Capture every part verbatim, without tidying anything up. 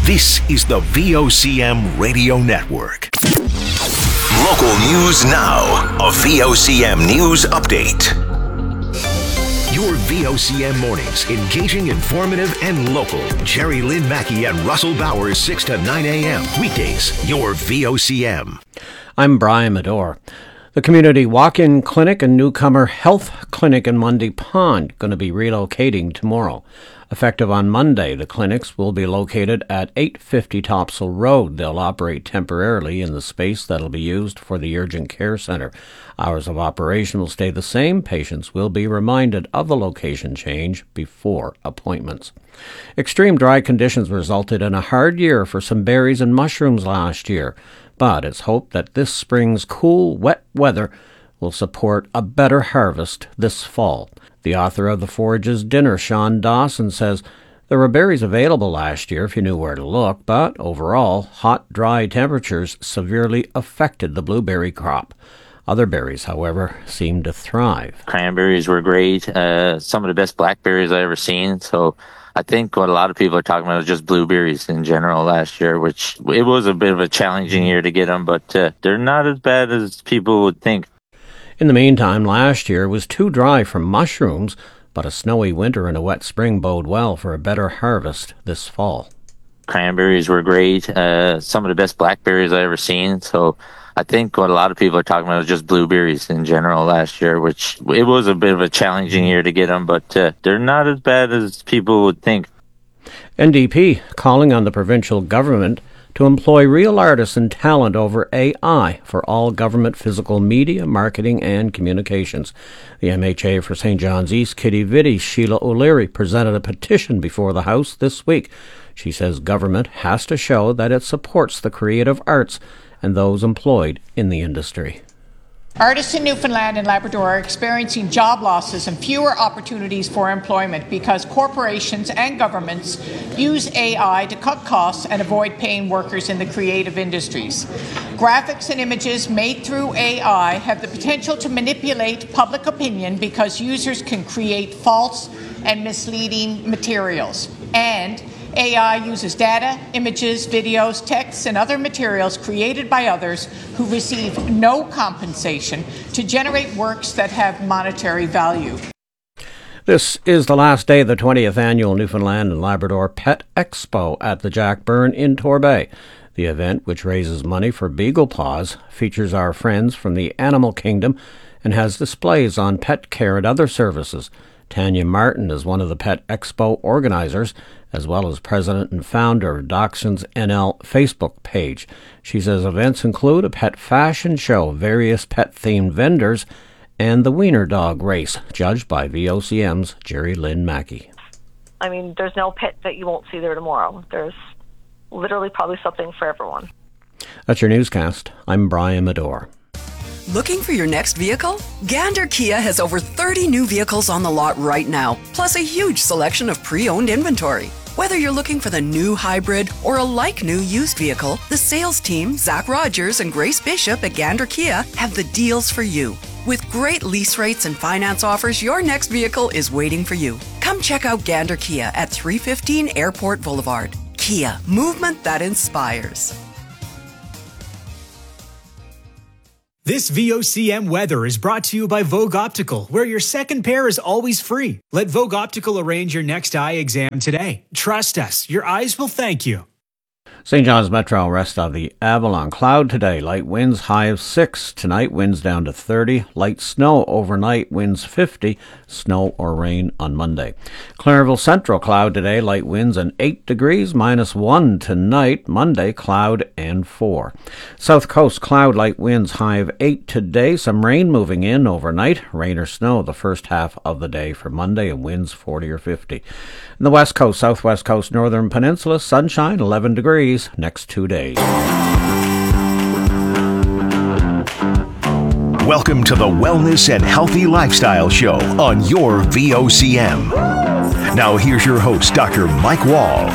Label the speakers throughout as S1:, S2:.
S1: This is the V O C M Radio Network. Local news now. A V O C M News Update. Your V O C M mornings, engaging, informative, and local. Jerry Lynn Mackey and Russell Bowers, six to nine a.m. Weekdays, your V O C M.
S2: I'm Brian Medore. The Community Walk-In Clinic and Newcomer Health Clinic in Mundy Pond going to be relocating tomorrow. Effective on Monday, the clinics will be located at eight fifty Topsail Road. They'll operate temporarily in the space that'll be used for the Urgent Care Center. Hours of operation will stay the same. Patients will be reminded of the location change before appointments. Extreme dry conditions resulted in a hard year for some berries and mushrooms last year, but it's hoped that this spring's cool, wet weather will support a better harvest this fall. The author of The Forage's Dinner, Sean Dawson, says there were berries available last year if you knew where to look, but overall, hot, dry temperatures severely affected the blueberry crop. Other berries, however, seemed to thrive.
S3: Cranberries were great. Uh, some of the best blackberries I ever seen. So I think what a lot of people are talking about is just blueberries in general last year, which it was a bit of a challenging year to get them, but uh, they're not as bad as people would think.
S2: In the meantime, last year was too dry for mushrooms, but a snowy winter and a wet spring bode well for a better harvest this fall.
S3: Cranberries were great. Uh, some of the best blackberries I ever seen. So I think what a lot of people are talking about is just blueberries in general last year, which it was a bit of a challenging year to get them, but uh, they're not as bad as people would think.
S2: N D P calling on the provincial government to employ real artists and talent over A I for all government physical media, marketing and communications. The M H A for Saint John's East, Kitty Vitti, Sheila O'Leary, presented a petition before the House this week. She says government has to show that it supports the creative arts and those employed in the industry.
S4: Artists in Newfoundland and Labrador are experiencing job losses and fewer opportunities for employment because corporations and governments use A I to cut costs and avoid paying workers in the creative industries. Graphics and images made through A I have the potential to manipulate public opinion because users can create false and misleading materials. And A I uses data, images, videos, texts, and other materials created by others who receive no compensation to generate works that have monetary value.
S2: This is the last day of the twentieth Annual Newfoundland and Labrador Pet Expo at the Jack Byrne in Torbay. The event, which raises money for Beagle Paws, features our friends from the animal kingdom and has displays on pet care and other services. Tanya Martin is one of the Pet Expo organizers, as well as president and founder of Dachshunds N L Facebook page. She says events include a pet fashion show, various pet-themed vendors, and the Wiener Dog race, judged by V O C M's Jerry Lynn Mackey.
S5: I mean, there's no pet that you won't see there tomorrow. There's literally probably something for everyone.
S2: That's your newscast. I'm Brian Medore.
S6: Looking for your next vehicle? Gander Kia has over thirty new vehicles on the lot right now, plus a huge selection of pre-owned inventory. Whether you're looking for the new hybrid or a like-new used vehicle, the sales team, Zach Rogers and Grace Bishop at Gander Kia, have the deals for you. With great lease rates and finance offers, your next vehicle is waiting for you. Come check out Gander Kia at three fifteen Airport Boulevard. Kia, movement that inspires.
S7: This V O C M weather is brought to you by Vogue Optical, where your second pair is always free. Let Vogue Optical arrange your next eye exam today. Trust us, your eyes will thank you.
S2: Saint John's Metro rest of the Avalon. Cloud today, light winds, high of six. Tonight, winds down to thirty. Light snow overnight, winds fifty. Snow or rain on Monday. Clairville Central, cloud today, light winds and eight degrees, minus one tonight. Monday, cloud and four. South Coast, cloud, light winds, high of eight today. Some rain moving in overnight. Rain or snow the first half of the day for Monday, and winds forty or fifty. In the West Coast, Southwest Coast, Northern Peninsula, sunshine, eleven degrees next two days.
S1: Welcome to the Wellness and Healthy Lifestyle Show on your V O C M. Now here's your host, Doctor Mike Wall.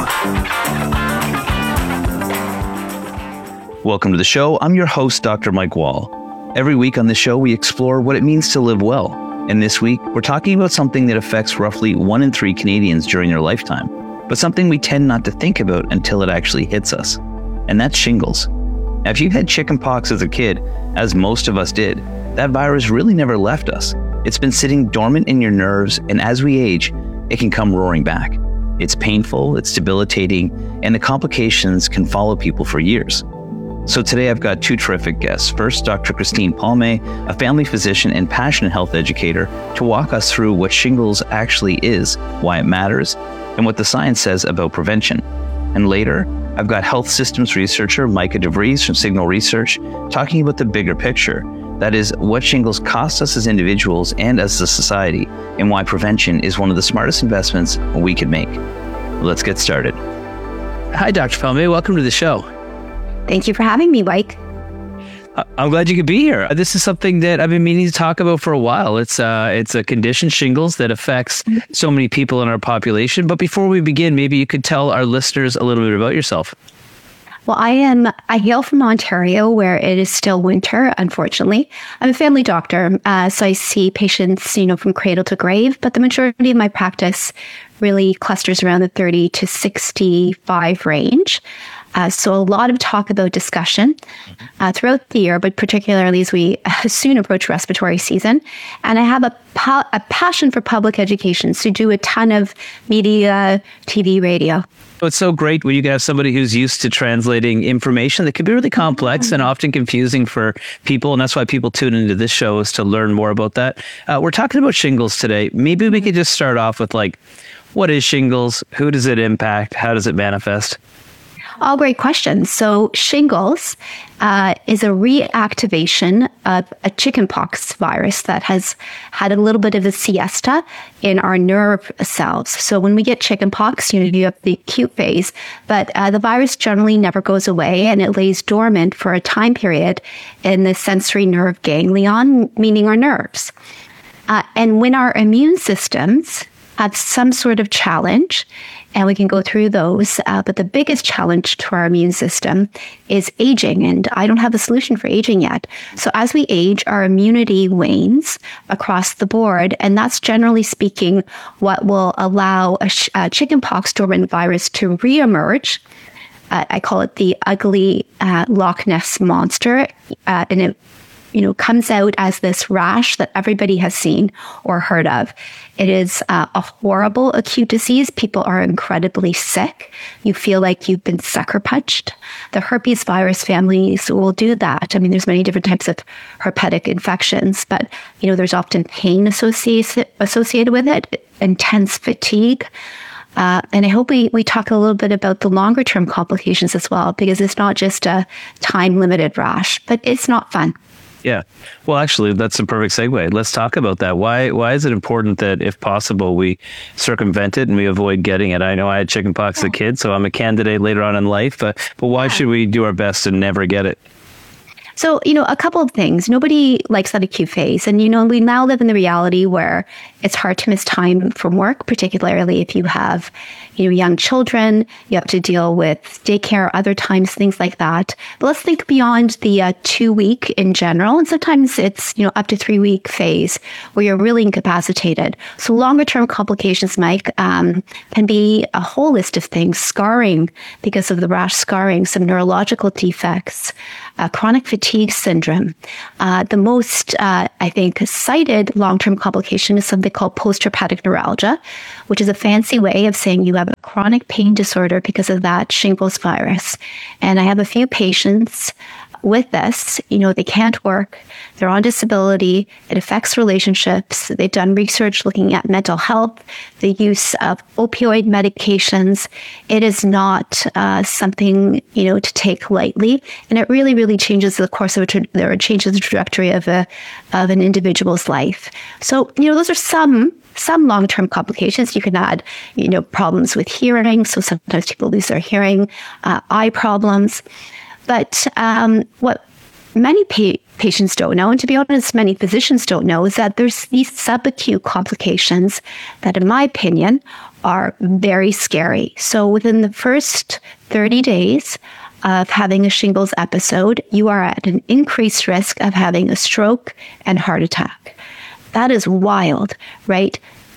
S8: Welcome to the show. I'm your host, Doctor Mike Wall. Every week on the show, we explore what it means to live well. And this week, we're talking about something that affects roughly one in three Canadians during their lifetime. but something we tend not to think about until it actually hits us. And that's shingles. Now, if you had chickenpox as a kid, as most of us did, that virus really never left us. It's been sitting dormant in your nerves, and as we age, it can come roaring back. It's painful, it's debilitating, and the complications can follow people for years. So today I've got two terrific guests. First, Doctor Christine Palme, a family physician and passionate health educator, to walk us through what shingles actually is, why it matters, and what the science says about prevention. And later, I've got health systems researcher Micah DeVries from Signal Research talking about the bigger picture. That is, what shingles cost us as individuals and as a society, and why prevention is one of the smartest investments we could make. Let's get started.
S9: Hi, Doctor Palme. Welcome to the show.
S10: Thank you for having me, Mike.
S9: I'm glad you could be here. This is something that I've been meaning to talk about for a while. It's uh, it's a condition, shingles, that affects so many people in our population. But before we begin, maybe you could tell our listeners a little bit about yourself.
S10: Well, I am, I hail from Ontario, where it is still winter, unfortunately. I'm a family doctor, uh, so I see patients, you know, from cradle to grave, but the majority of my practice really clusters around the thirty to sixty-five range. Uh, so a lot of talk about discussion uh, throughout the year, but particularly as we soon approach respiratory season. And I have a, pa- a passion for public education, so do a ton of media, T V, radio.
S9: It's so great when you have somebody who's used to translating information that can be really complex and often confusing for people. And that's why people tune into this show, is to learn more about that. Uh, we're talking about shingles today. Maybe we could just start off with, like, what is shingles? Who does it impact? How does it manifest?
S10: All great questions. So shingles uh, is a reactivation of a chickenpox virus that has had a little bit of a siesta in our nerve cells. So when we get chickenpox, you know, you have the acute phase, but uh, the virus generally never goes away, and it lays dormant for a time period in the sensory nerve ganglion, meaning our nerves. Uh, and when our immune systems have some sort of challenge, and we can go through those, uh, but the biggest challenge to our immune system is aging, and I don't have a solution for aging yet. So as we age, our immunity wanes across the board, and that's generally speaking what will allow a, sh- a chickenpox dormant virus to reemerge. Uh, I call it the ugly uh, Loch Ness monster, uh, and it you know, comes out as this rash that everybody has seen or heard of. It is uh, a horrible acute disease. People are incredibly sick. You feel like you've been sucker punched. The herpes virus families will do that. I mean, there's many different types of herpetic infections, but, you know, there's often pain associated associated with it, intense fatigue. Uh, and I hope we, we talk a little bit about the longer term complications as well, because it's not just a time limited rash, but it's not fun.
S9: Yeah. Well, actually, that's a perfect segue. Let's talk about that. Why Why is it important that, if possible, we circumvent it and we avoid getting it? I know I had chickenpox as a kid, so I'm a candidate later on in life, but, but why should we do our best to never get it?
S10: So, you know, a couple of things. Nobody likes that acute phase. And, you know, we now live in the reality where it's hard to miss time from work, particularly if you have, you know, young children. You have to deal with daycare, other times, things like that. But let's think beyond the uh, two week in general. And sometimes it's, you know, up to three week phase where you're really incapacitated. So longer term complications, Mike, um, can be a whole list of things: scarring because of the rash, scarring, some neurological defects, uh, chronic fatigue syndrome. Uh, the most, uh, I think, cited long-term complication is something called post-herpetic neuralgia, which is a fancy way of saying you have a chronic pain disorder because of that shingles virus. And I have a few patients with this. You know, they can't work, they're on disability, it affects relationships. They've done research looking at mental health, the use of opioid medications. It is not uh, something, you know, to take lightly. And it really, really changes the course of a, tra- or changes the trajectory of a, of an individual's life. So, you know, those are some Some long-term complications. You can add, you know, problems with hearing. So sometimes people lose their hearing, uh, eye problems. But um, what many pa- patients don't know, and to be honest, many physicians don't know, is that there's these subacute complications that, in my opinion, are very scary. So within the first thirty days of having a shingles episode, you are at an increased risk of having a stroke and heart attack. That is wild, right?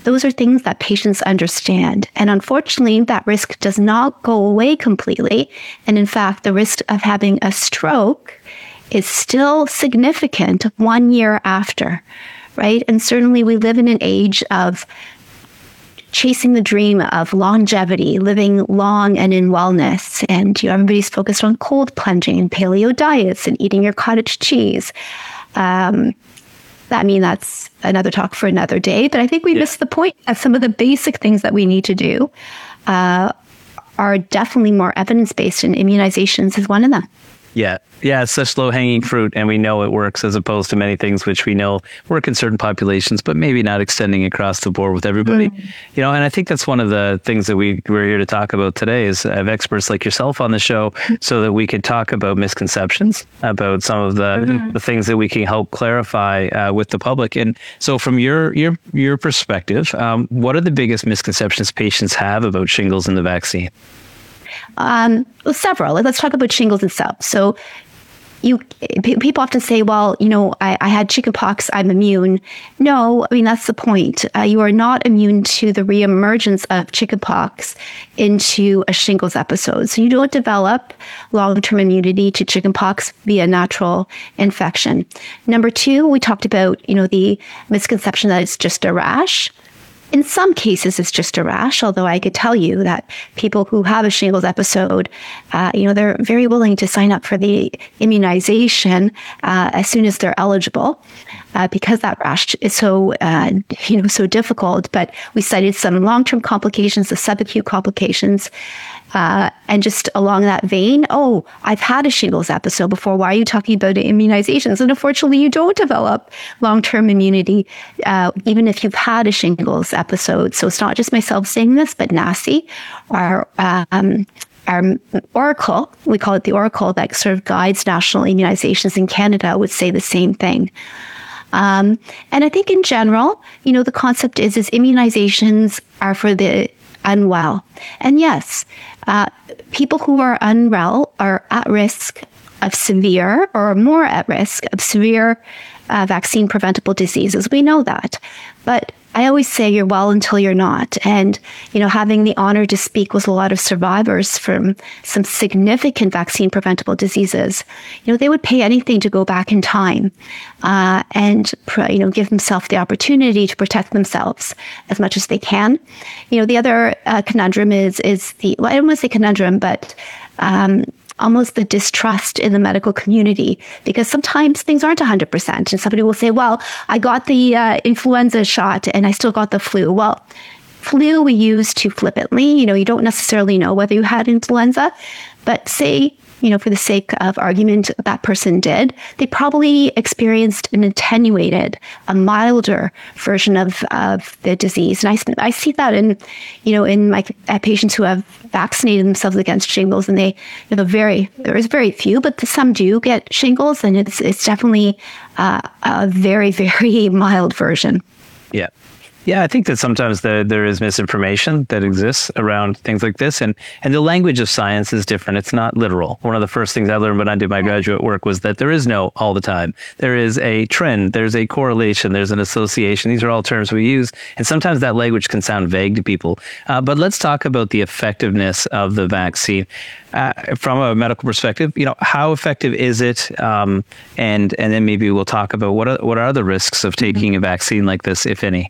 S10: those are things that patients understand. And unfortunately, that risk does not go away completely. And in fact, the risk of having a stroke is still significant one year after, right? And certainly we live in an age of chasing the dream of longevity, living long and in wellness. And you know, everybody's focused on cold plunging and paleo diets and eating your cottage cheese. Um, I mean, that's another talk for another day. But I think we yeah. missed the point of some of the basic things that we need to do uh, are definitely more evidence-based, and immunizations is one of them.
S9: Yeah. Yeah, it's such low-hanging fruit, and we know it works, as opposed to many things which we know work in certain populations, but maybe not extending across the board with everybody. Mm. You know, and I think that's one of the things that we, we're here to talk about today is have experts like yourself on the show so that we could talk about misconceptions, about some of the, mm. the things that we can help clarify uh, with the public. And so from your your your perspective, um, what are the biggest misconceptions patients have about shingles and the vaccine?
S10: Um, well, several. Let's talk about shingles itself. So you p- people often say, well, you know, I, I had chickenpox, I'm immune. No, I mean, that's the point. Uh, you are not immune to the reemergence of chickenpox into a shingles episode. So you don't develop long-term immunity to chickenpox via natural infection. Number two, we talked about, you know, the misconception that it's just a rash. In some cases, it's just a rash, although I could tell you that people who have a shingles episode, uh, you know, they're very willing to sign up for the immunization uh, as soon as they're eligible, uh, because that rash is so, uh, you know, so difficult. But we cited some long-term complications, the subacute complications, uh, and just along that vein, oh, I've had a shingles episode before. Why are you talking about immunizations? And unfortunately, you don't develop long-term immunity, uh, even if you've had a shingles episode. So it's not just myself saying this, but N A C I, our, um, our oracle, we call it the oracle that sort of guides national immunizations in Canada, would say the same thing. Um, and I think in general, you know, the concept is, is immunizations are for the unwell. And yes, uh, people who are unwell are at risk of severe or more at risk of severe uh, vaccine preventable diseases. We know that. But I always say you're well until you're not. And, you know, having the honor to speak with a lot of survivors from some significant vaccine preventable diseases, you know, they would pay anything to go back in time uh, and, you know, give themselves the opportunity to protect themselves as much as they can. You know, the other uh, conundrum is, is the, well, I don't want to say conundrum, but um, almost the distrust in the medical community, because sometimes things aren't one hundred percent. And somebody will say, well, I got the uh, influenza shot and I still got the flu. Well, flu we use too flippantly. You know, you don't necessarily know whether you had influenza, but say, you know, for the sake of argument, that person did, they probably experienced an attenuated, a milder version of, of the disease. And I, I see that in, you know, in my uh, patients who have vaccinated themselves against shingles, and they have a very, there is very few, but some do get shingles, and it's, it's definitely uh, a very, very mild version.
S9: Yeah. Yeah, I think that sometimes the, there is misinformation that exists around things like this. And, and the language of science is different. It's not literal. One of the first things I learned when I did my graduate work was that there is no all the time. There is a trend. There's a correlation. There's an association. These are all terms we use. And sometimes that language can sound vague to people. Uh, but let's talk about the effectiveness of the vaccine. Uh, from a medical perspective, you know, how effective is it? Um, and and then maybe we'll talk about what are, what are the risks of taking mm-hmm. a vaccine like this, if any.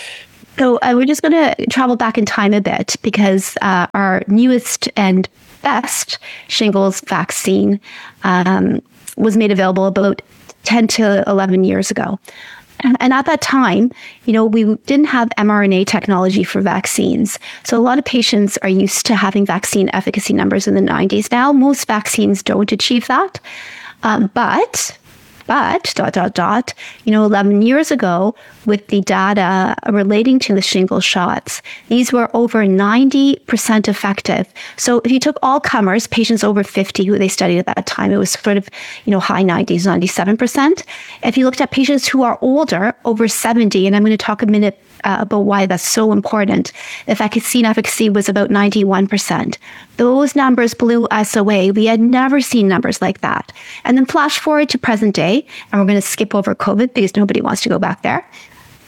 S10: So uh, we're just going to travel back in time a bit, because uh, our newest and best shingles vaccine um, was made available about ten to eleven years ago. And at that time, you know, we didn't have mRNA technology for vaccines. So a lot of patients are used to having vaccine efficacy numbers in the nineties. Now, most vaccines don't achieve that. Um, but, but, dot, dot, dot, you know, eleven years ago, with the data relating to the shingle shots, these were over ninety percent effective. So if you took all comers, patients over fifty who they studied at that time, it was sort of, you know, high nineties, ninety-seven percent. If you looked at patients who are older, over seventy, and I'm going to talk a minute uh, about why that's so important, the vaccine efficacy was about ninety-one percent. Those numbers blew us away. We had never seen numbers like that. And then flash forward to present day, and we're going to skip over COVID because nobody wants to go back there.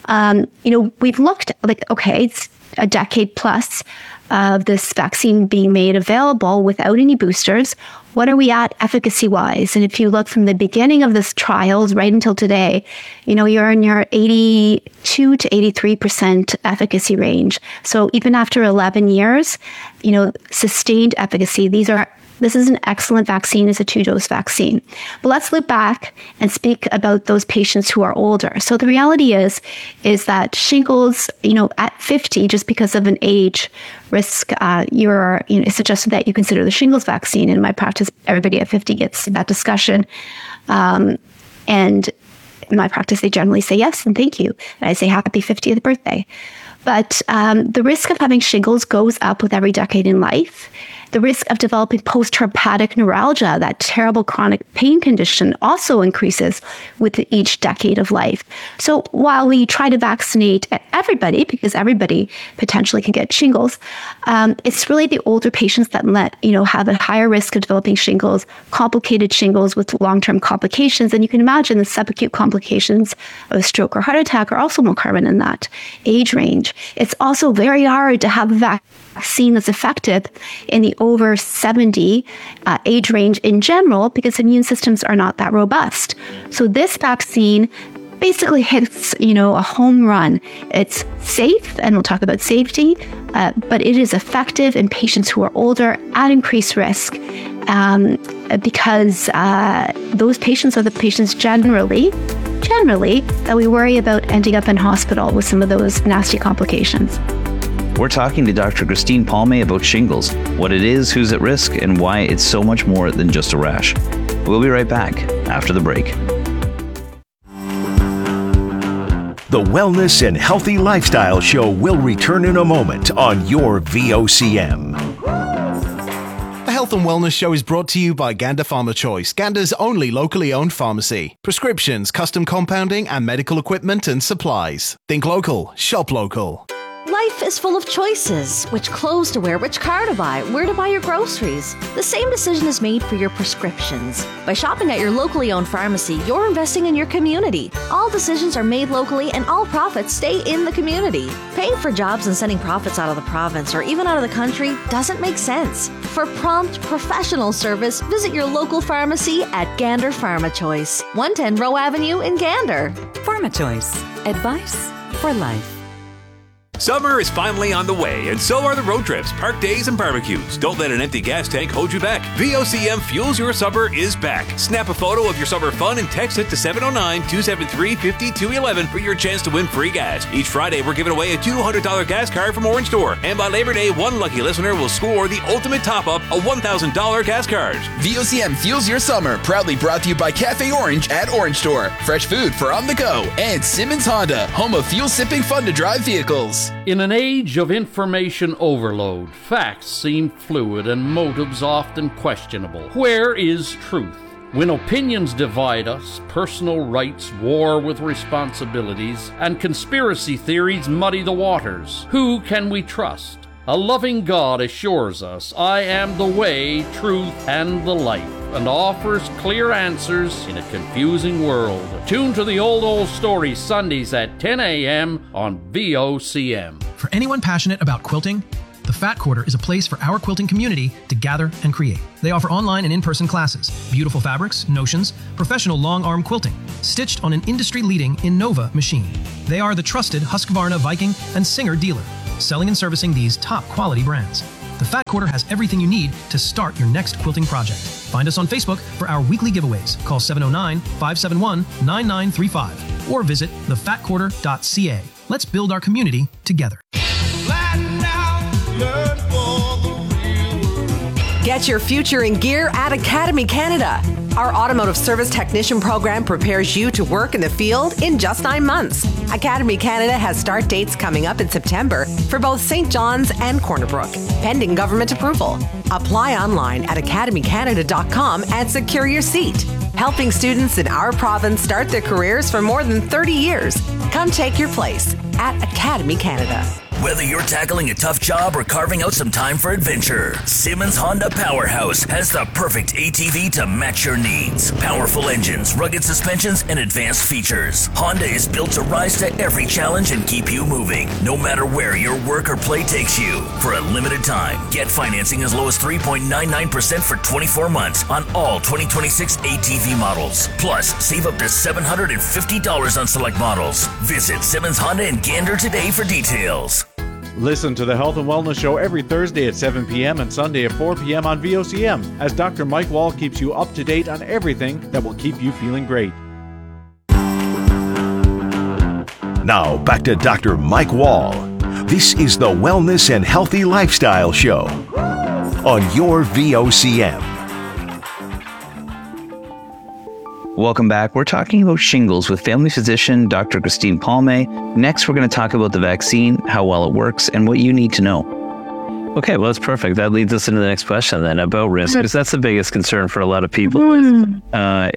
S10: Um, you know, we've looked like, okay, it's a decade plus of this vaccine being made available without any boosters. What are we at efficacy-wise? And if you look from the beginning of this trials right until today, you know, you're in your eighty-two to eighty-three percent efficacy range. So even after eleven years, you know, sustained efficacy. These are This is an excellent vaccine. It's a two-dose vaccine. But let's look back and speak about those patients who are older. So the reality is, is that shingles, you know, at fifty, just because of an age risk, uh, you're, you know, it's suggested that you consider the shingles vaccine. In my practice, everybody at fifty gets that discussion. Um, and in my practice, they generally say yes and thank you. And I say happy fiftieth birthday. But um, the risk of having shingles goes up with every decade in life. The risk of developing post-herpetic neuralgia, that terrible chronic pain condition, also increases with each decade of life. So while we try to vaccinate everybody, because everybody potentially can get shingles, um, it's really the older patients that let, you know, have a higher risk of developing shingles, complicated shingles with long-term complications. And you can imagine the subacute complications of a stroke or heart attack are also more common in that age range. It's also very hard to have a vaccine that's effective in the over seventy uh, age range in general, because immune systems are not that robust. So this vaccine basically hits, you know, a home run. It's safe, and we'll talk about safety, uh, but it is effective in patients who are older at increased risk, um, because uh, those patients are the patients generally, generally that we worry about ending up in hospital with some of those nasty complications.
S8: We're talking to Doctor Christine Palme about shingles, what it is, who's at risk, and why it's so much more than just a rash. We'll be right back after the break.
S1: The Wellness and Healthy Lifestyle Show will return in a moment on your V O C M.
S11: The Health and Wellness Show is brought to you by Gander Pharma Choice, Gander's only locally owned pharmacy. Prescriptions, custom compounding, and medical equipment and supplies. Think local, shop local.
S12: Life is full of choices. Which clothes to wear, which car to buy, where to buy your groceries. The same decision is made for your prescriptions. By shopping at your locally owned pharmacy, you're investing in your community. All decisions are made locally and all profits stay in the community. Paying for jobs and sending profits out of the province or even out of the country doesn't make sense. For prompt, professional service, visit your local pharmacy at Gander Pharma Choice, one ten Roe Avenue in Gander.
S13: Pharma Choice. Advice for life.
S14: Summer is finally on the way, and so are the road trips, park days, and barbecues. Don't let an empty gas tank hold you back. V O C M Fuels Your Summer is back. Snap a photo of your summer fun and text it to seven oh nine, two seven three, five two one one for your chance to win free gas. Each Friday, we're giving away a two hundred dollars gas card from Orange Store. And by Labor Day, one lucky listener will score the ultimate top-up, a one thousand dollars gas card.
S15: V O C M Fuels Your Summer, proudly brought to you by Cafe Orange at Orange Store. Fresh food for on the go. And Simmons Honda, home of fuel-sipping, fun-to-drive vehicles.
S16: In an age of information overload, facts seem fluid and motives often questionable. Where is truth? When opinions divide us, personal rights war with responsibilities, and conspiracy theories muddy the waters, who can we trust? A loving God assures us, I am the way, truth, and the life, and offers clear answers in a confusing world. Tune to the Old Old Story Sundays at ten a.m. on V O C M.
S17: For anyone passionate about quilting, the Fat Quarter is a place for our quilting community to gather and create. They offer online and in-person classes, beautiful fabrics, notions, professional long-arm quilting, stitched on an industry-leading Innova machine. They are the trusted Husqvarna, Viking, and Singer dealer, selling and servicing these top-quality brands. The Fat Quarter has everything you need to start your next quilting project. Find us on Facebook for our weekly giveaways. Call seven oh nine, five seven one, nine nine three five or visit the fat quarter dot c a. Let's build our community together.
S18: Get your future in gear at Academy Canada. Our automotive service technician program prepares you to work in the field in just nine months. Academy Canada has start dates coming up in September for both Saint John's and Corner Brook, pending government approval. Apply online at academy canada dot com and secure your seat. Helping students in our province start their careers for more than thirty years. Come take your place at Academy Canada.
S19: Whether you're tackling a tough job or carving out some time for adventure, Simmons Honda Powerhouse has the perfect A T V to match your needs. Powerful engines, rugged suspensions, and advanced features. Honda is built to rise to every challenge and keep you moving, no matter where your work or play takes you. For a limited time, get financing as low as three point nine nine percent for twenty-four months on all twenty twenty-six A T V models. Plus, save up to seven hundred fifty dollars on select models. Visit Simmons Honda in Gander today for details.
S20: Listen to the Health and Wellness Show every Thursday at seven p.m. and Sunday at four p.m. on V O C M as Doctor Mike Wall keeps you up to date on everything that will keep you feeling great.
S1: Now back to Doctor Mike Wall. This is the Wellness and Healthy Lifestyle Show on your V O C M.
S8: Welcome back. We're talking about shingles with family physician Doctor Christine Palme. Next, we're going to talk about the vaccine, how well it works, and what you need to know.
S9: Okay, well, that's perfect. That leads us into the next question then about risk, because that's the biggest concern for a lot of people uh,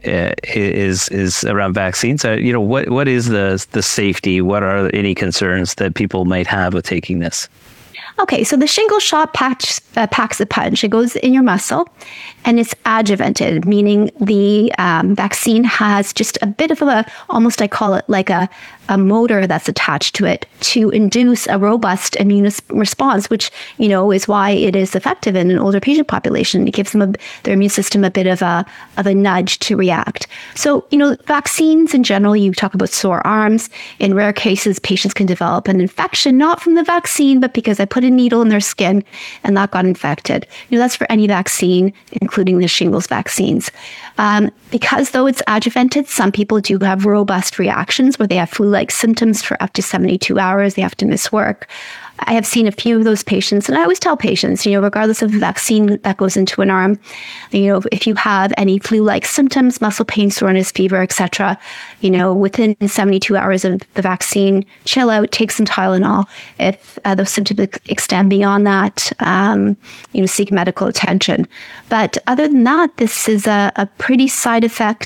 S9: is is around vaccines. Uh, you know, what what is the the safety? What are any concerns that people might have with taking this?
S10: Okay, so the shingle shot packs, uh, packs a punch. It goes in your muscle, and it's adjuvanted, meaning the um, vaccine has just a bit of a, almost I call it like a, a motor that's attached to it to induce a robust immune response, which, you know, is why it is effective in an older patient population. It gives them a, their immune system a bit of a of a nudge to react. So, you know, vaccines in general, you talk about sore arms. In rare cases, patients can develop an infection, not from the vaccine, but because I put a needle in their skin and that got infected. You know, that's for any vaccine, including the shingles vaccines. Um, because though it's adjuvanted, some people do have robust reactions where they have flu-like symptoms for up to seventy-two hours. They have to miss work. I have seen a few of those patients, and I always tell patients, you know, regardless of the vaccine that goes into an arm, you know, if you have any flu-like symptoms, muscle pain, soreness, fever, et cetera, you know, within seventy-two hours of the vaccine, chill out, take some Tylenol. If uh, those symptoms extend beyond that, um, you know, seek medical attention. But other than that, this is a, a pretty side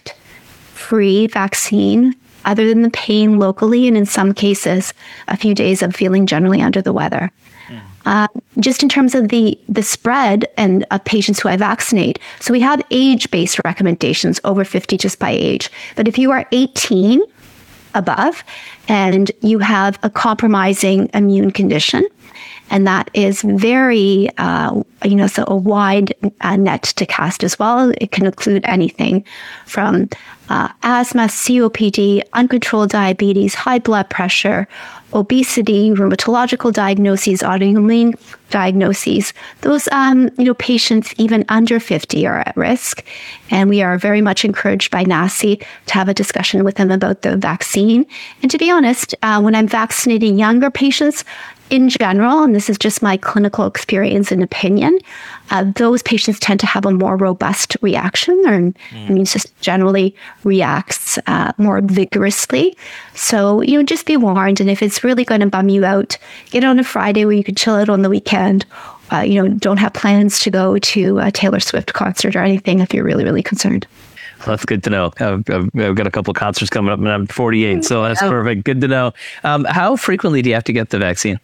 S10: effect-free vaccine, other than the pain locally, and in some cases, a few days of feeling generally under the weather. Mm. Uh, just in terms of the, the spread and of patients who I vaccinate, so we have age-based recommendations over fifty just by age. But if you are eighteen above and you have a compromising immune condition, and that is very, uh, you know, so a wide uh, net to cast as well. It can include anything from uh, asthma, C O P D, uncontrolled diabetes, high blood pressure, obesity, rheumatological diagnoses, autoimmune diagnoses. Those, um, you know, patients even under fifty are at risk. And we are very much encouraged by N A C I to have a discussion with them about the vaccine. And to be honest, uh, when I'm vaccinating younger patients, in general, and this is just my clinical experience and opinion, uh, those patients tend to have a more robust reaction. Their mm. immune system generally reacts uh, more vigorously. So, you know, just be warned. And if it's really going to bum you out, get on a Friday where you can chill out on the weekend. Uh, you know, don't have plans to go to a Taylor Swift concert or anything if you're really, really concerned.
S9: Well, that's good to know. I've, I've got a couple of concerts coming up and I'm forty-eight, so that's oh. perfect. Good to know. Um, how frequently do you have to get the vaccine?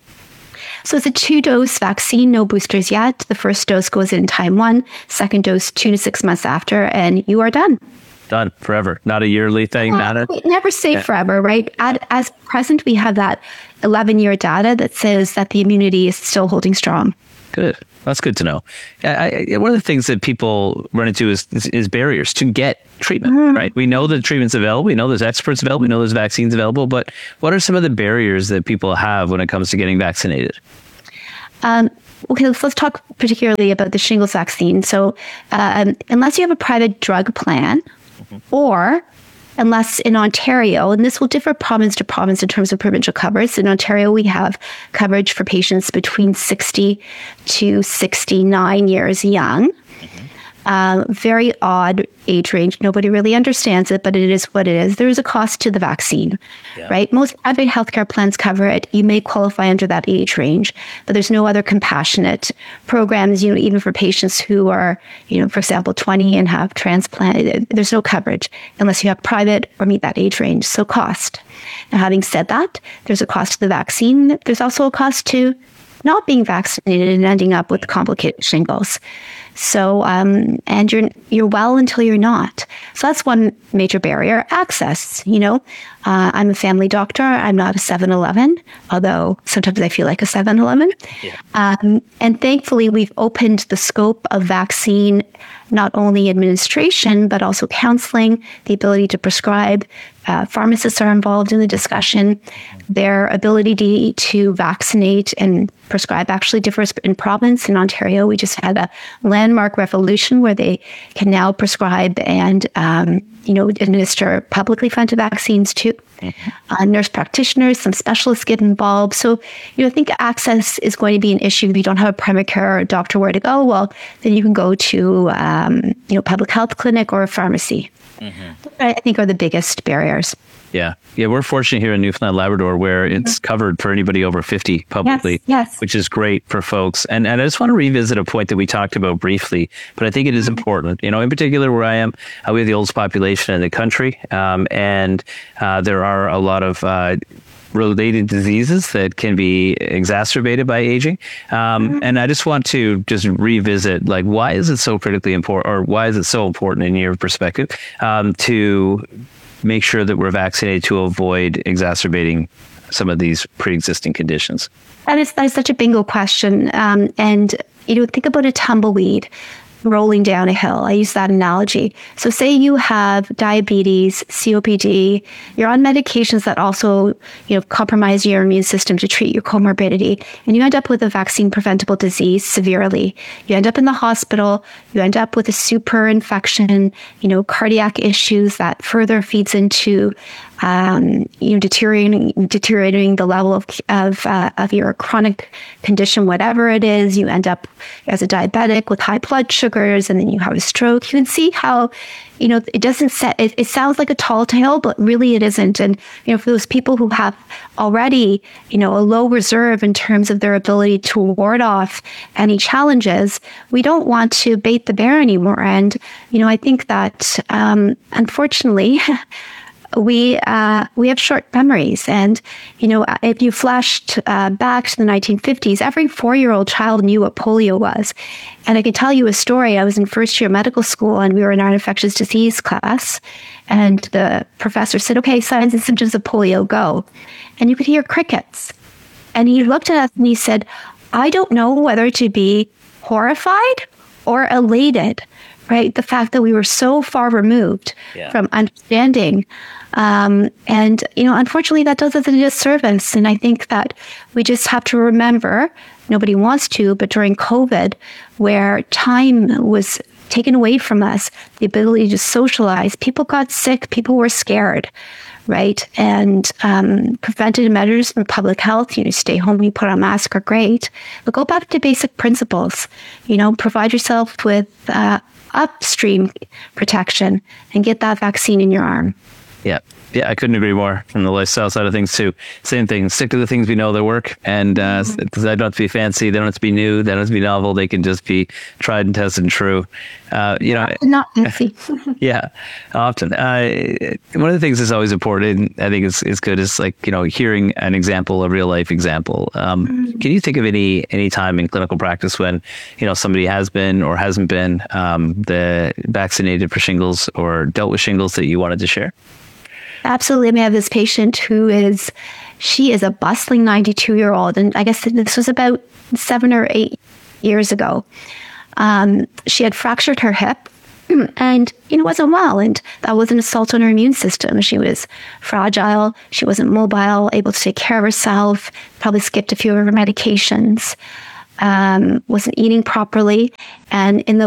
S10: So it's a two-dose vaccine, no boosters yet. The first dose goes in time one, second dose two to six months after, and you are done.
S9: Done forever. Not a yearly thing.
S10: Well,
S9: not a,
S10: we never say
S9: yeah.
S10: forever, right? At, as present, we have that eleven-year data that says that the immunity is still holding strong.
S9: Good. That's good to know. I, I, one of the things that people run into is, is, is barriers to get treatment, mm. right? We know that treatment's available. We know there's experts available. We know there's vaccines available. But what are some of the barriers that people have when it comes to getting vaccinated?
S10: Um, okay, let's, let's talk particularly about the shingles vaccine. So um, unless you have a private drug plan mm-hmm. or unless in Ontario, and this will differ province to province in terms of provincial coverage. In Ontario, we have coverage for patients between sixty to sixty-nine years young. Mm-hmm. Uh, very odd age range. Nobody really understands it, but it is what it is. There is a cost to the vaccine, yeah. right? Most private healthcare plans cover it. You may qualify under that age range, but there's no other compassionate programs, you know, even for patients who are, you know, for example, twenty and have transplant. There's no coverage unless you have private or meet that age range. So cost. Now, having said that, there's a cost to the vaccine. There's also a cost to not being vaccinated and ending up with complicated shingles. So, um, and you're you're well until you're not. So that's one major barrier. Access, you know. Uh, I'm a family doctor. I'm not a seven eleven, although sometimes I feel like a seven eleven. Yeah. Um, and thankfully, we've opened the scope of vaccine, not only administration, but also counseling, the ability to prescribe. Uh, pharmacists are involved in the discussion. Their ability to, to vaccinate and prescribe actually differs in province. In Ontario, we just had a landmark revolution where they can now prescribe and, um, you know, administer publicly funded vaccines too. Mm-hmm. Uh, nurse practitioners, some specialists get involved. So, you know, I think access is going to be an issue. If you don't have a primary care doctor where to go, well, then you can go to, um, you know, public health clinic or a pharmacy. Mm-hmm. I think are the biggest barriers.
S9: Yeah. Yeah. We're fortunate here in Newfoundland, Labrador, where it's mm-hmm. covered for anybody over fifty publicly,
S10: yes, yes.
S9: which is great for folks. And and I just want to revisit a point that we talked about briefly, but I think it is mm-hmm. important. You know, in particular, where I am, uh, we have the oldest population in the country. Um, and uh, there are a lot of uh, related diseases that can be exacerbated by aging. Um, mm-hmm. And I just want to just revisit, like, why is it so critically important, or why is it so important in your perspective, um, to make sure that we're vaccinated to avoid exacerbating some of these pre-existing conditions?
S10: That is, that is such a bingo question. Um, and, you know, think about a tumbleweed rolling down a hill. I use that analogy. So say you have diabetes, C O P D, you're on medications that also, you know, compromise your immune system to treat your comorbidity, and you end up with a vaccine preventable disease severely. You end up in the hospital, you end up with a super infection, you know, cardiac issues that further feeds into Um, you know, deteriorating, deteriorating the level of of, uh, of your chronic condition, whatever it is. You end up as a diabetic with high blood sugars, and then you have a stroke. You can see how, you know, it doesn't set. It, it sounds like a tall tale, but really it isn't. And you know, for those people who have already, you know, a low reserve in terms of their ability to ward off any challenges, we don't want to bait the bear anymore. And you know, I think that um, unfortunately. We uh, we have short memories, and you know, if you flashed uh, back to the nineteen fifties, every four-year-old child knew what polio was. And I can tell you a story. I was in first year medical school, and we were in our infectious disease class, and the professor said, "Okay, signs and symptoms of polio, go." And you could hear crickets. And he looked at us and he said, "I don't know whether to be horrified or elated." Right, the fact that we were so far removed yeah. from understanding. Um, and, you know, unfortunately, that does us a disservice. And I think that we just have to remember, nobody wants to, but during COVID, where time was taken away from us, the ability to socialize, people got sick, people were scared, right? And um, preventative measures from public health, you know, stay home, you put on a mask are great, but go back to basic principles, you know, provide yourself with uh, upstream protection and get that vaccine in your arm.
S9: Yeah. Yeah, I couldn't agree more from the lifestyle side of things too. Same thing. Stick to the things we know that work, and uh, mm-hmm. they don't have to be fancy. They don't have to be new. They don't have to be novel. They can just be tried and tested and true. Uh, you know,
S10: not fancy.
S9: Yeah, often. Uh, one of the things that's always important, I think, is is good is like you know hearing an example, a real life example. Um, mm-hmm. Can you think of any any time in clinical practice when you know somebody has been or hasn't been um, the vaccinated for shingles or dealt with shingles that you wanted to share?
S10: Absolutely. I mean, I have this patient who is, she is a bustling ninety-two-year-old. And I guess this was about seven or eight years ago. Um, she had fractured her hip and, you know, wasn't well. And that was an assault on her immune system. She was fragile. She wasn't mobile, able to take care of herself, probably skipped a few of her medications, um, wasn't eating properly. And in the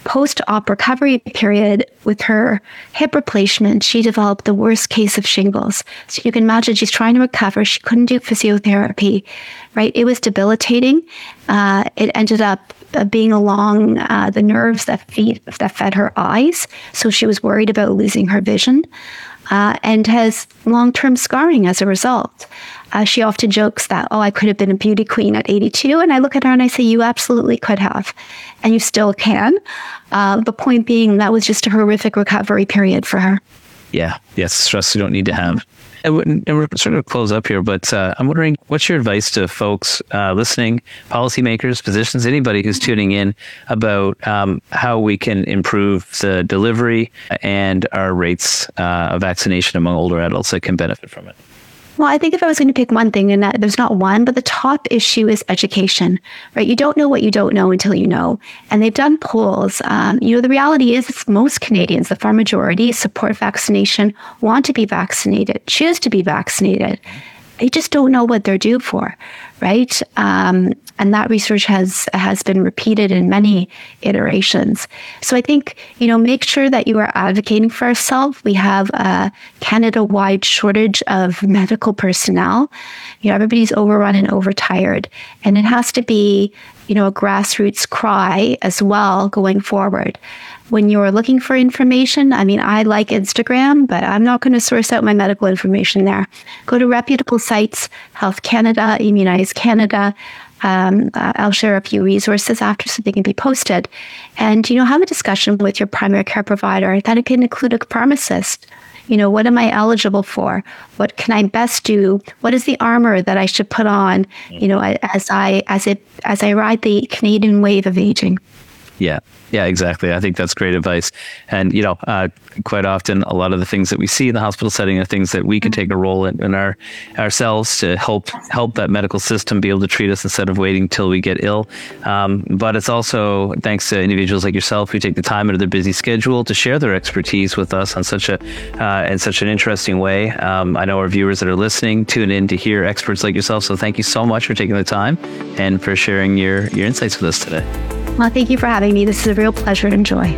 S10: post-op recovery period with her hip replacement, she developed the worst case of shingles. So you can imagine she's trying to recover. She couldn't do physiotherapy, right? It was debilitating. Uh, it ended up uh, being along uh, the nerves that feed that fed her eyes. So she was worried about losing her vision, uh, and has long-term scarring as a result. Uh, she often jokes that, oh, I could have been a beauty queen at eighty-two. And I look at her and I say, you absolutely could have. And you still can. Uh, the point being, that was just a horrific recovery period for her.
S9: Yeah. Yes. Stress you don't need to have. And we're sort of close up here, but uh, I'm wondering, what's your advice to folks uh, listening, policymakers, physicians, anybody who's tuning in about um, how we can improve the delivery and our rates uh, of vaccination among older adults that can benefit from it?
S10: Well, I think if I was going to pick one thing, and that, there's not one, but the top issue is education, right? You don't know what you don't know until you know. And they've done polls. Um, you know, the reality is it's most Canadians, the far majority, support vaccination, want to be vaccinated, choose to be vaccinated. They just don't know what they're due for, right? Um, and that research has has been repeated in many iterations. So I think, you know, make sure that you are advocating for yourself. We have a Canada-wide shortage of medical personnel. You know, everybody's overrun and overtired. And it has to be, you know, a grassroots cry as well going forward. When you're looking for information, I mean, I like Instagram, but I'm not going to source out my medical information there. Go to reputable sites, Health Canada, Immunize Canada. Um, uh, I'll share a few resources after so they can be posted. And, you know, have a discussion with your primary care provider. That it can include a pharmacist. You know, what am I eligible for? What can I best do? What is the armor that I should put on, you know, as I, as it, as I ride the Canadian wave of aging?
S9: Yeah, yeah, exactly. I think that's great advice. And, you know, uh, quite often, a lot of the things that we see in the hospital setting are things that we can take a role in, in our ourselves to help help that medical system be able to treat us instead of waiting till we get ill. Um, but it's also thanks to individuals like yourself who take the time out of their busy schedule to share their expertise with us on such a uh, in such an interesting way. Um, I know our viewers that are listening tune in to hear experts like yourself. So thank you so much for taking the time and for sharing your your insights with us today.
S10: Well, thank you for having me. This is a real pleasure and joy.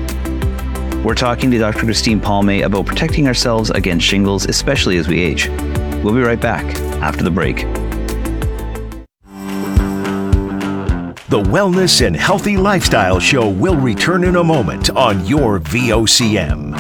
S8: We're talking to Doctor Christine Palme about protecting ourselves against shingles, especially as we age. We'll be right back after the break.
S1: The Wellness and Healthy Lifestyle Show will return in a moment on your V O C M.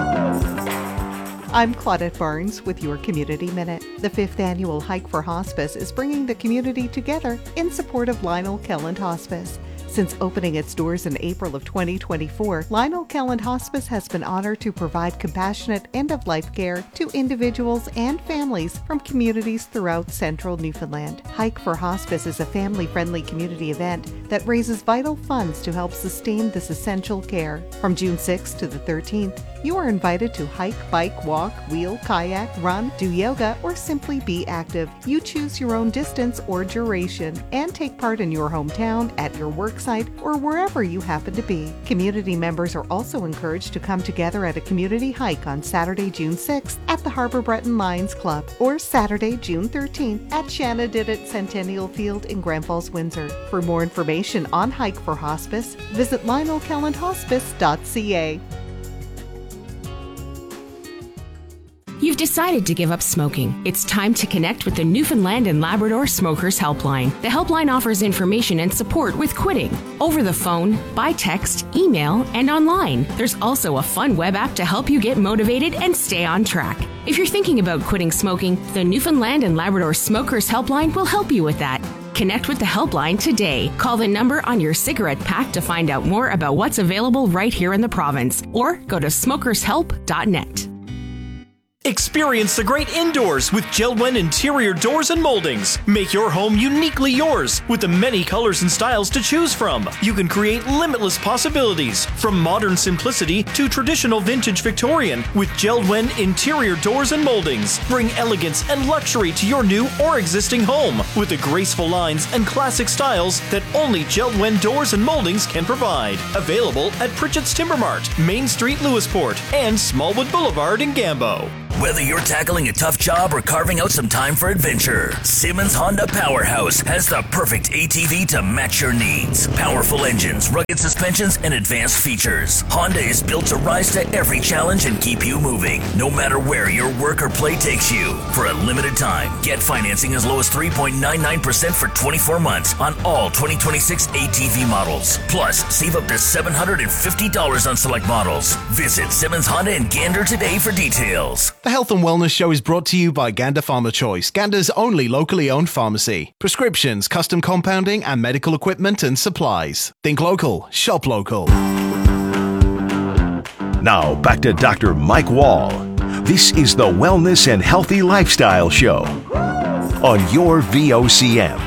S21: I'm Claudette Barnes with your Community Minute. The fifth annual Hike for Hospice is bringing the community together in support of Lionel Kelland Hospice. Since opening its doors in April of twenty twenty-four, Lionel Kelland Hospice has been honored to provide compassionate end-of-life care to individuals and families from communities throughout central Newfoundland. Hike for Hospice is a family-friendly community event that raises vital funds to help sustain this essential care. From June sixth to the thirteenth, you are invited to hike, bike, walk, wheel, kayak, run, do yoga, or simply be active. You choose your own distance or duration and take part in your hometown, at your work site, or wherever you happen to be. Community members are also encouraged to come together at a community hike on Saturday, June sixth at the Harbour Breton Lions Club or Saturday, June thirteenth at Shanadidit Centennial Field in Grand Falls, Windsor. For more information on Hike for Hospice, visit lionel kelland hospice dot c a.
S22: You've decided to give up smoking. It's time to connect with the Newfoundland and Labrador Smokers Helpline. The helpline offers information and support with quitting over the phone, by text, email, and online. There's also a fun web app to help you get motivated and stay on track. If you're thinking about quitting smoking, the Newfoundland and Labrador Smokers Helpline will help you with that. Connect with the helpline today. Call the number on your cigarette pack to find out more about what's available right here in the province, or go to smokers help dot net.
S23: Experience the great indoors with Jeld-Wen interior doors and moldings. Make your home uniquely yours with the many colors and styles to choose from. You can create limitless possibilities from modern simplicity to traditional vintage Victorian with Jeld-Wen interior doors and moldings. Bring elegance and luxury to your new or existing home with the graceful lines and classic styles that only Jeld-Wen doors and moldings can provide. Available at Pritchett's Timber Mart, Main Street, Lewisport, and Smallwood Boulevard in Gambo.
S19: Whether you're tackling a tough job or carving out some time for adventure, Simmons Honda Powerhouse has the perfect A T V to match your needs. Powerful engines, rugged suspensions, and advanced features. Honda is built to rise to every challenge and keep you moving, no matter where your work or play takes you. For a limited time, get financing as low as three point nine nine percent for twenty-four months on all twenty twenty-six A T V models. Plus, save up to seven hundred fifty dollars on select models. Visit Simmons Honda in Gander today for details.
S11: The Health and Wellness Show is brought to you by Gander Pharma Choice, Gander's only locally owned pharmacy. Prescriptions, custom compounding, and medical equipment and supplies. Think local, shop local.
S1: Now, back to Doctor Mike Wall. This is the Wellness and Healthy Lifestyle Show on your V O C M.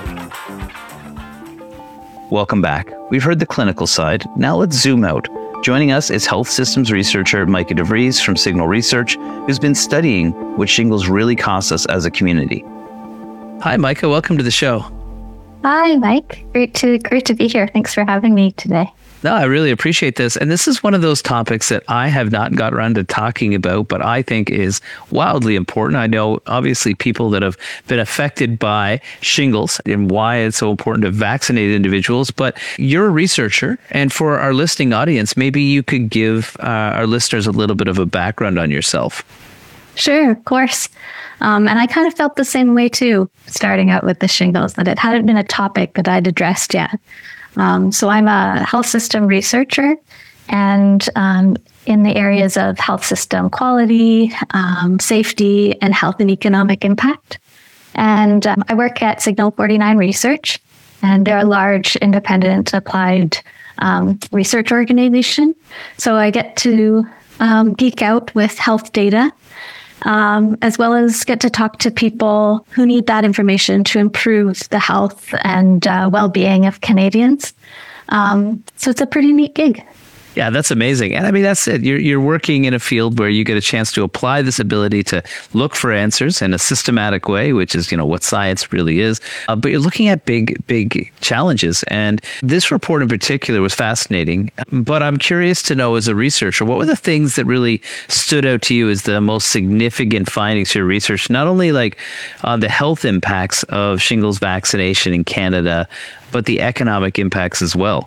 S8: Welcome back. We've heard the clinical side. Now let's zoom out. Joining us is health systems researcher Micah DeVries from Signal Research, who's been studying what shingles really cost us as a community.
S9: Hi, Micah. Welcome to the show.
S10: Hi, Mike. Great to great to be here. Thanks for having me today.
S9: No, I really appreciate this. And this is one of those topics that I have not got around to talking about, but I think is wildly important. I know, obviously, people that have been affected by shingles and why it's so important to vaccinate individuals. But you're a researcher. And for our listening audience, maybe you could give uh, our listeners a little bit of a background on yourself.
S10: Sure, of course. Um, and I kind of felt the same way, too, starting out with the shingles, that it hadn't been a topic that I'd addressed yet. Um, so I'm a health system researcher, and um, in the areas of health system quality, um, safety, and health and economic impact. And um, I work at Signal forty-nine Research, and they're a large independent applied um, research organization. So I get to um, geek out with health data, Um, as well as get to talk to people who need that information to improve the health and uh, well-being of Canadians. Um, so it's a pretty neat gig.
S9: Yeah, that's amazing. And I mean, that's it. You're, you're working in a field where you get a chance to apply this ability to look for answers in a systematic way, which is, you know, what science really is. Uh, but you're looking at big, big challenges. And this report in particular was fascinating. But I'm curious to know, as a researcher, what were the things that really stood out to you as the most significant findings to your research, not only like on the health impacts of shingles vaccination in Canada, but the economic impacts as well?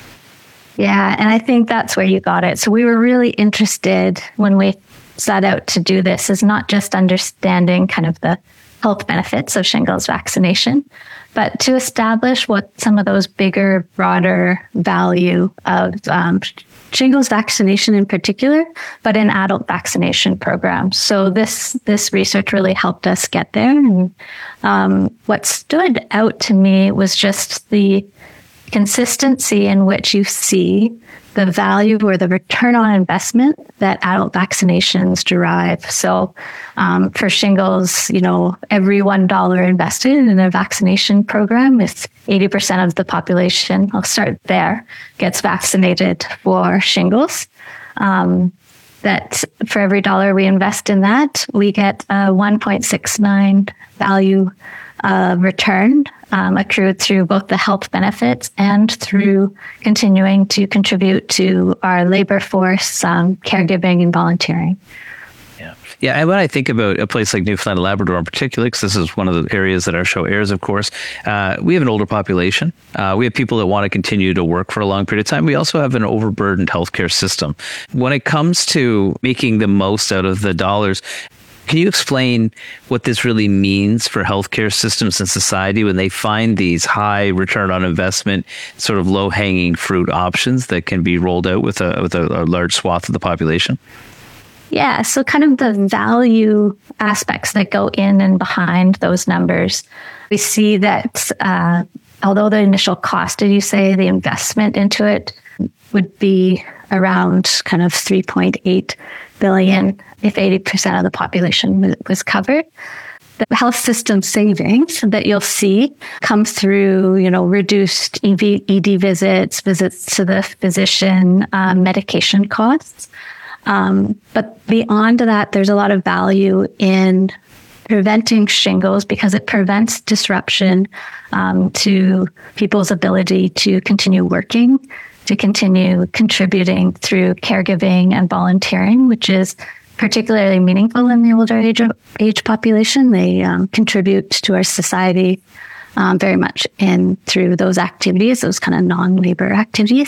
S10: Yeah, and I think that's where you got it. So we were really interested when we set out to do this, is not just understanding kind of the health benefits of shingles vaccination, but to establish what some of those bigger, broader value of um, shingles vaccination in particular, but in adult vaccination programs. So this this research really helped us get there. And um, what stood out to me was just the consistency in which you see the value or the return on investment that adult vaccinations derive. So um, for shingles, you know, every one dollar invested in a vaccination program, if eighty percent of the population, I'll start there, gets vaccinated for shingles, um, that for every dollar we invest in that, we get a one point six nine value uh, return Um, accrued through both the health benefits and through continuing to contribute to our labor force, um, caregiving, and volunteering.
S9: Yeah. Yeah. And when I think about a place like Newfoundland and Labrador in particular, because this is one of the areas that our show airs, of course, uh, we have an older population. Uh, we have people that want to continue to work for a long period of time. We also have an overburdened healthcare system. When it comes to making the most out of the dollars, can you explain what this really means for healthcare systems and society when they find these high return on investment, sort of low-hanging fruit options that can be rolled out with a with a, a large swath of the population?
S10: Yeah, so kind of the value aspects that go in and behind those numbers. We see that uh, although the initial cost, did you say the investment into it would be around kind of three point eight billion if eighty percent of the population was covered. The health system savings that you'll see come through, you know, reduced E D visits, visits to the physician, um, medication costs. Um, but beyond that, there's a lot of value in preventing shingles because it prevents disruption um, to people's ability to continue working, to continue contributing through caregiving and volunteering, which is
S3: particularly meaningful in the older age, age population. They um, contribute to our society um, very much, and through those activities, those kind of non-labor activities.